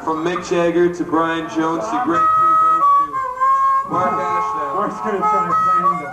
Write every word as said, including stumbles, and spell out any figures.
from Mick Jagger to Brian Jones to Greg Kubo to Mark Ashdown. Mark's gonna try playing the